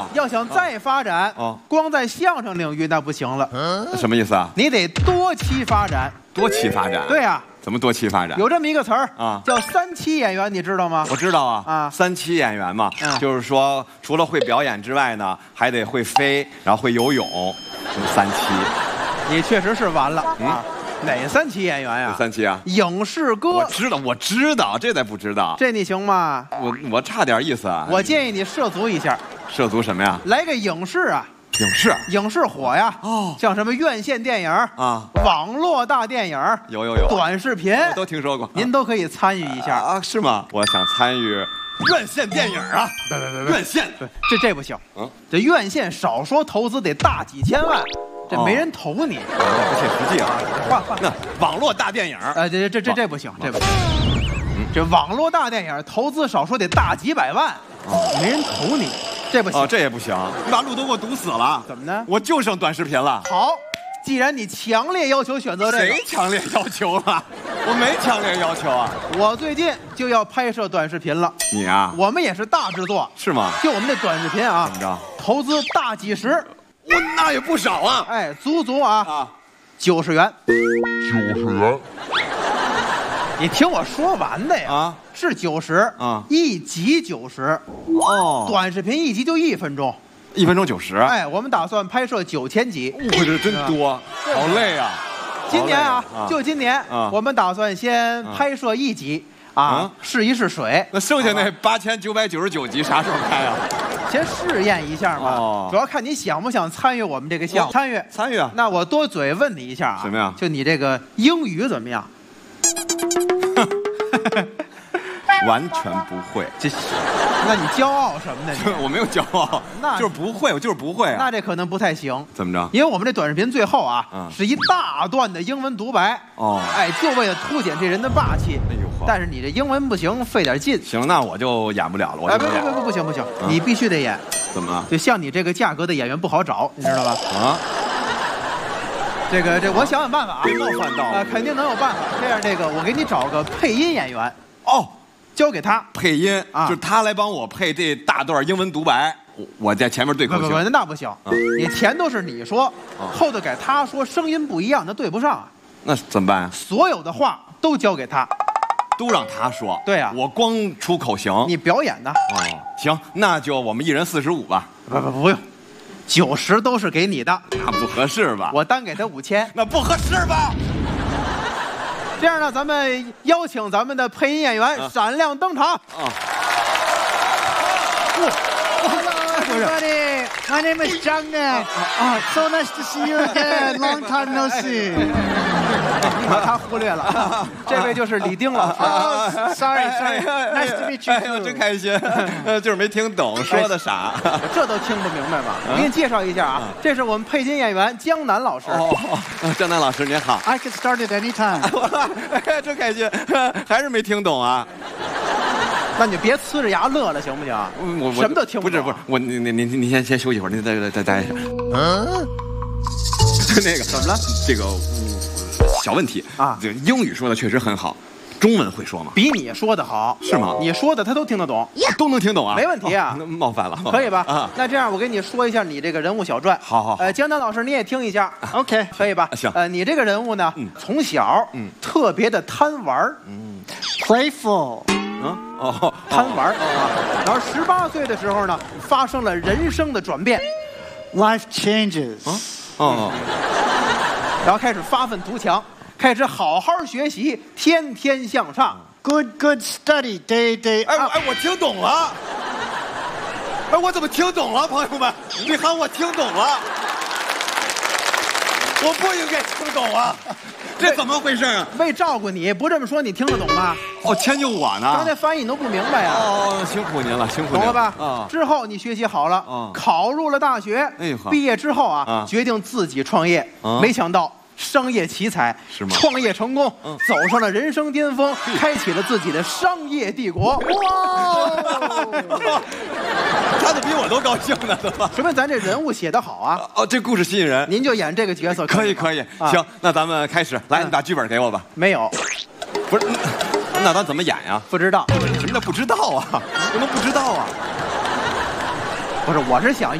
要想再发展，光在相声领域那不行了。 什么意思啊？ 你得多期发展。 多期发展？ 对呀。 怎么多期发展？ 有这么一个词儿啊， 叫3期演员，你知道吗？ 我知道啊。 啊 ，3期演员嘛，就是说除了会表演之外呢，还得会飞，然后会游泳，就3期。 你确实是完了啊！哪3期演员呀 ？3期啊？ 影视歌。 我知道，这才不知道。 这你行吗？ 我差点意思啊。 我建议你涉足一下。 涉足什么呀？ 来个影视啊！影视火呀！像什么院线电影啊，网络大电影， 有， 短视频我都听说过， 您都可以参与一下啊？是吗？我想参与院线电影啊！ 对， 院线， 这不行。这院线少说投资得大几千万，这没人投你， 不切实际啊！ 换那网络大电影， 这不行，这不行。这网络大电影投资少说得大几百万，没人投你。这不行， 这也不行，你把路都给我堵死了。 怎么呢？ 我就剩短视频了。 好，既然你强烈要求选择这个， 谁强烈要求了？我没强烈要求啊。 我最近就要拍摄短视频了。 你啊？ 我们也是大制作。 是吗？ 就我们这短视频啊， 怎么着？ 投资大几十， 那也不少啊。 哎，足啊，90元。 90元。 你听我说完的呀！ 啊， 是90啊，1集90。 哦， 短视频1集就1分钟 ，1分钟90。 哎，我们打算拍摄9000集。 这真多，好累啊！ 今年啊，就今年，我们打算先拍摄1集啊，试一试水。 那剩下那8999集啥时候拍啊？ 先试验一下嘛。主要看你想不想参与我们这个项目。 参与啊！ 那我多嘴问你一下啊。 什么呀？ 就你这个英语怎么样？ 完全不会， 那你骄傲什么呢？ 我没有骄傲，那就是不会，我就是不会啊。 那这可能不太行。 怎么着？ 因为我们这短视频最后啊，是一大段的英文独白。哎，就为了凸显这人的霸气。哎呦，但是你这英文不行，费点劲。 行，那我就演不了了。我不行，你必须得演。 怎么了？ 就像你这个价格的演员不好找，你知道吧？啊。这我想办法啊， 冒犯到了肯定能有办法。这样，我给你找个配音演员交给他配音啊，就是他来帮我配这大段英文独白，我在前面对口型。 不，那不行，你前都是你说，后头改他说，声音不一样，那对不上啊。 那怎么办啊？ 所有的话都交给他， 都让他说。 对啊， 我光出口型， 你表演的。 行，那就我们1人45吧。 不用。90都是给你的， 那不合适吧？ 我单给他5000， 那不合适吧？ 这样呢，咱们邀请咱们的配音演员闪亮登场。 Hello, everybody. My name is Zhang Nan. So nice to see you again. Long time no see. 你把他忽略了，这位就是李丁老师。 Sorry. Nice to meet you. 真开心，就是没听懂说的啥， 这都听不明白吗？我给你介绍一下啊，这是我们配音演员江南老师。 江南老师您好。 I can start it anytime. 真开心，还是没听懂啊？ 那你别呲着牙乐了，行不行？我什么都听不懂。 不是，你先休息一会儿，你再待一下。那个怎么了？ 这个小问题啊，这英语说的确实很好，中文会说吗？ 比你说的好， 是吗？ 你说的他都听得懂， 都能听懂啊？ 没问题啊。 冒犯了， 可以吧？啊，那这样我给你说一下你这个人物小传。 好。 江南老师你也听一下 ，OK， 可以吧？ 行。 你这个人物呢，从小特别的贪玩 ，playful。 贪玩啊，然后18岁的时候呢，发生了人生的转变 ，life changes， 然后开始发愤图强，开始好好学习，天天向上 ，good study，day。 哎，我听懂了，哎，我怎么听懂了，朋友们？你喊我听懂了，我不应该听懂啊。这怎么回事啊？ 为照顾你，不这么说你听得懂吗？ 迁就我呢。 刚才翻译你都不明白呀。 辛苦您了，辛苦您了。 懂了吧？之后你学习好了，考入了大学。毕业之后啊，决定自己创业。没想到商业奇才， 是吗？ 创业成功，走上了人生巅峰，开启了自己的商业帝国。哇！ 他怎么比我都高兴呢？怎么？ 说明咱这人物写得好啊！ 这故事吸引人， 您就演这个角色。 可以。行，那咱们开始。来，你把剧本给我吧。 没有。 不是，那咱怎么演呀？ 不知道。 什么叫不知道啊？不能不知道啊？ 不是，我是想。